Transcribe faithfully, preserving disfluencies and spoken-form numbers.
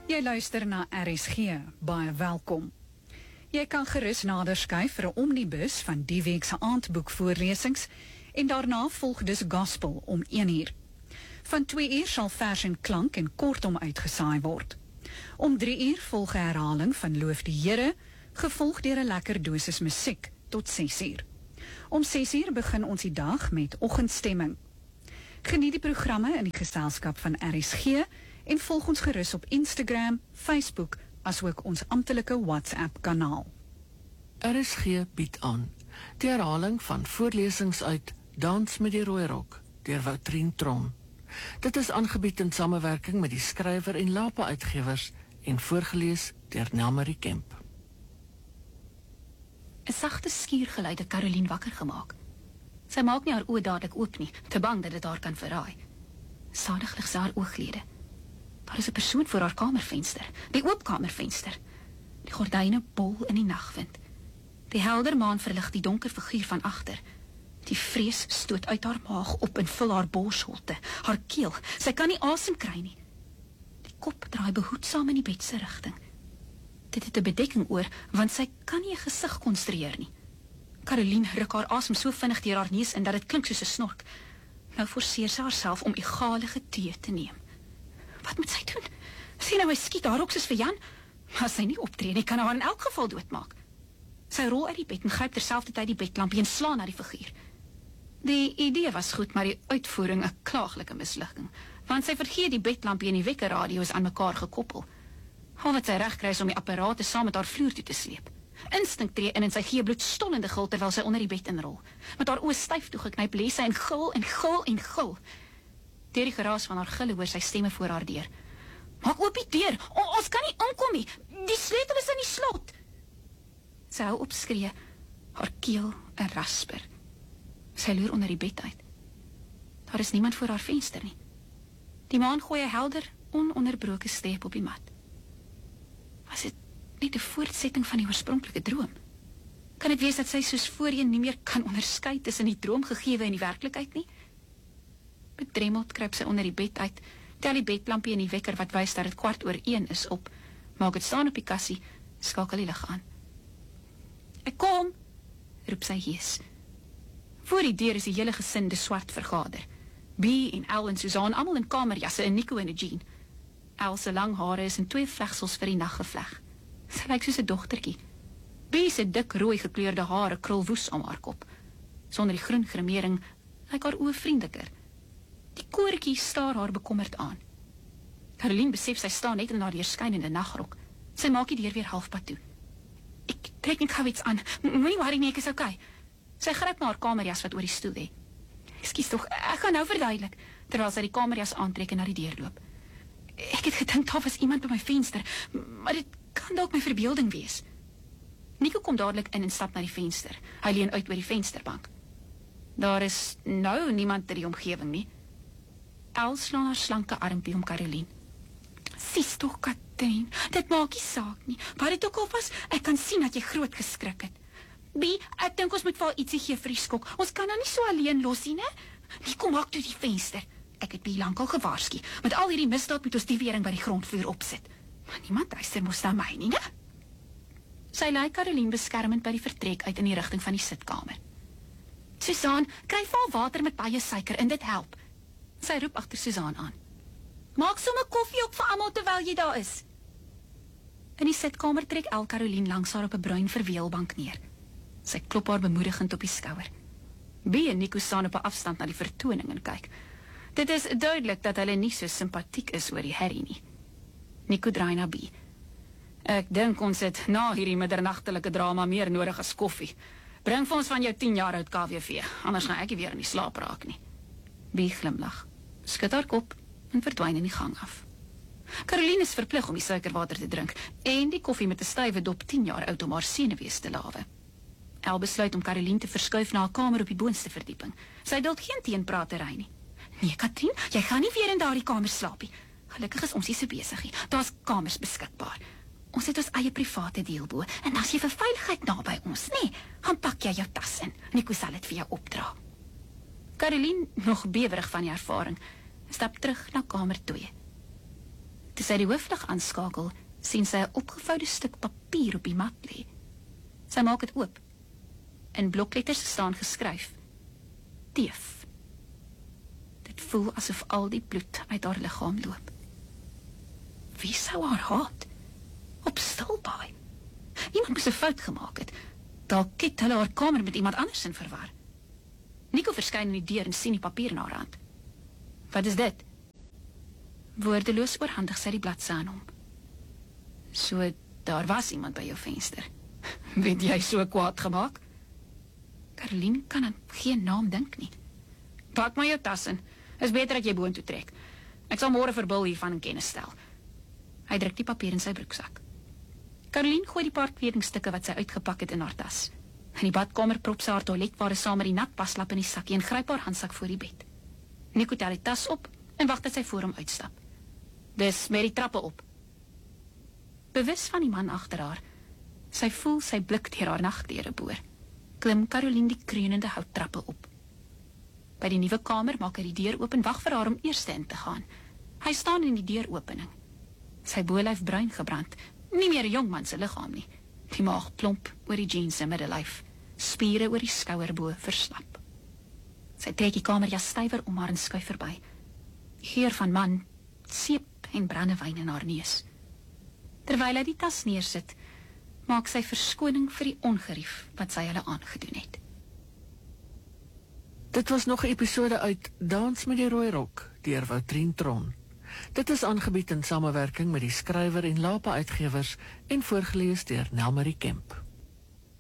Jy luister na R S G, baie welkom. Jy kan gerus nader skuif vir 'n omnibus van die week se aandboekvoorlesings en daarna volg dus gospel om een uur. Van twee uur sal vers en klank en kortom uitgesaai word. Om drie uur volg 'n herhaling van Loof die Here, gevolg deur 'n lekker dosis musiek tot ses uur. Om ses uur begin ons die dag met oggendstemming. Geniet die programme in die geselskap van R S G en volg ons gerus op Instagram, Facebook, asook ons amptelike WhatsApp kanaal. R S G bied aan die herhaling van voorlesings uit Dans met die Rooi Rok deur Woutrien Tron. Dit is aangebied in samewerking met die skrywer en Lapa Uitgewers en voorgelees deur Nelmarie Kemp. 'n Sagte skuurgeluid het Caroline wakker gemaak. Sy maak nie haar oë dadelik oop nie, te bang dat dit haar kan verraai. Stadig lig sy haar ooglede. Daar is 'n persoon voor haar kamervenster, die oop kamervenster. Die gordyne bol in die nagwind. Die helder maan verlig die donker figuur van agter. Die vrees stoot uit haar maag op en vul haar borsholte, haar keel. Sy kan nie asem kry nie. Die kop draai behoedsaam in die bed se rigting. Dit het 'n bedekking oor, want sy kan nie 'n gesig konstrueer nie. Caroline ruk haar asem so vinnig deur haar neus in dat dit klink soos 'n snork. Nou forceer sy haarself om egalige tee te neem. Wat moet sy doen? Sien nou, hy skiet haar ook soos vir Jan. As sy nie optree nie, kan hy haar in elk geval doodmaak. Sy rol uit die bed en gryp terselfdertyd die bedlampie en slaan na die figuur. Die idee was goed, maar die uitvoering 'n klaaglike mislukking, want sy vergeet die bedlampie en die wekkerradio is aan mekaar gekoppel. Al wat sy reg kry is om die apparate saam met haar vloer toe te sleep. Instink tree in en sy gee bloedstollende gil terwyl sy onder die bed inrol. Met haar oë styf toegeknyp lê sy en gil en gil en gil. Deur die geraas van haar gille hoor sy stemme voor haar deur. Maak oop die deur, o, ons kan nie inkom nie, die sleutel is in die slot. Sy hou op skree, haar keel 'n rasper. Sy loer onder die bed uit. Daar is niemand voor haar venster nie. Die maan gooi 'n helder, ononderbroke streep op die mat. Was dit net 'n voortsetting van die oorspronklike droom? Kan dit wees dat sy soos voorheen nie meer kan onderskei tussen die droomgegewe en die werklikheid nie? Bedremmeld kruip sy onder die bed uit, tel die bedlampie en die wekker wat wys dat dit kwart oor een is op, maak dit staan op die kassie, skakel die lig aan. Ek kom, roep sy hees. Voor die deur is die hele gesin de swart vergader. B en El en Suzanne almal in kamerjasse en Nico en Eugene. El se lang hare is in twee vlegsels vir die nag gevleg. Sy lyk soos 'n dogtertjie. B se dik rooi gekleurde hare krul woes om haar kop. Sonder die groen grimering lyk haar oë vriendeliker. Die koortjie staar haar bekommerd aan. Caroline besef sy staan net in haar deurskynende nagrok. Sy maak die deur weer halfpad toe. Ek trek net gou iets aan. Moenie worry nie, ek is okay. Sy gryp na haar kamerjas wat oor die stoel lê. Ekskuus tog, ek gaan nou verduidelik, terwyl sy die kamerjas aantrek en na die deur loop. Ek het gedink daar was iemand by my venster, maar dit kan dalk my verbeelding wees. Nico kom dadelik in en stap na die venster. Hy leun uit oor die vensterbank. Daar is nou niemand in die omgewing nie. El slaan haar slanke armpie om Caroline. Sies toch, Katrin, dit maak nie saak nie. Wat dit ook al was, ek kan sien dat jy groot geskrik het. B, ek dink ons moet vir ietsie gee vir die skok. Ons kan nou nie so alleen los nie, né? Nico maak toe die venster. Ek het B lankal gewaarsku. Met al hierdie misdaad moet ons die wering by die grondvloer opsit. Maar niemand luister mos na my nie, né? Sy lei Caroline beskermend by die vertrek uit in die rigting van die sitkamer. Suzanne, kry val water met baie suiker en dit help. Sy roep agter Suzanne aan. Maak sommer koffie op vir almal terwyl jy daar is. In die sitkamer trek El Caroline langs haar op 'n bruin verweelbank neer. Sy klop haar bemoedigend op die skouer. B en Nico staan op 'n afstand na die vertoning en kyk. Dit is duidelik dat hulle nie so simpatiek is oor die herrie nie. Nico draai na B. Ek dink ons het na hierdie middernagtelike drama meer nodig as koffie. Bring vir ons van jou tien jaar oud K W V, anders gaan ek nie weer in die slaap raak nie. B glimlag, skud haar kop en verdwyn in die gang af. Caroline is verplig om die suikerwater te drink en die koffie met 'n stywe dop tien jaar oud om haar senuwees te lawe. El besluit om Caroline te verskuif na haar kamer op die boonste verdieping. Sy duld geen teenpratery nie. Nee, Katrin, jy gaan nie weer in daardie kamer slaap nie. Gelukkig is ons nie so besig nie. Daar's kamers beskikbaar. Ons het ons eie private deelbo en as jy vir veiligheid naby ons, nee, gaan pak jy jou tas in. Nico sal dit vir jou opdra. Caroline, nog bewerig van die ervaring, stap terug na kamer twee. Het Toe sy die hooflig aanskakel, sien sy 'n opgevoude stuk papier op die mat lê. Sy maak dit oop. In blokletters staan geskryf: Teef. Dit voel asof al die bloed uit haar liggaam loop. Wie sou haar haat? Op Stilbaai. Iemand moes 'n fout gemaak het. Dalk het hulle haar kamer met iemand anders in verwar. Nico verskyn in die deur en sien die papier in haar hand. Wat is dit? Woordeloos oorhandig sy die bladsy aan hom. So, daar was iemand by jou venster. Weet jy so kwaad gemaak? Caroline kan aan geen naam dink nie. Pak maar jou tas in. Is beter dat jy boontoe trek. Ek sal môre vir Bill hiervan in kennis stel. Hy druk die papier in sy broeksak. Caroline gooi die paar kledingstukke wat sy uitgepak het in haar tas. In die badkamer prop sy haar toiletware saam met die nat paslap in die sakkie en gryp haar handsak voor die bed. Nico tel die tas op en wag dat sy voor hom uitstap. Dis met die trappe op. Bewus van die man agter haar, sy voel sy blik deur haar nagklere boor. Klim Caroline die kreunende houttrappe op. By die nuwe kamer maak hy die deur oop en wag vir haar om eerste in te gaan. Hy staan in die deuropening. Sy bolyf bruin gebrand, nie meer 'n jong man se liggaam nie. Die maag plomp oor die jeans se middellyf, spiere oor die skouerbo verslap. Sy trek die kamerjas stywer om haar en skuif verby. Geur van man, seep en brandewyn in haar neus. Terwyl hy die tas neersit, maak sy verskoning vir die ongerief wat sy hulle aangedoen het. Dit was nog 'n episode uit Dans met die Rooi Rok deur Woutrien Tron. Dit is aangebied in samewerking met die skrywer en Lapa Uitgewers en voorgeles deur Nelmarie Kemp.